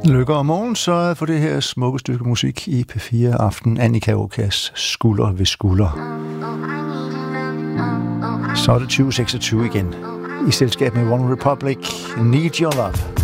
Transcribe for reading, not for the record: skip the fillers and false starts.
Lykke om morgen, så for det her smukke stykke musik i P4 Aften. Annika Okas Skulder ved skulder. Så er det 2026 igen. I selskab med One Republic, Need Your Love.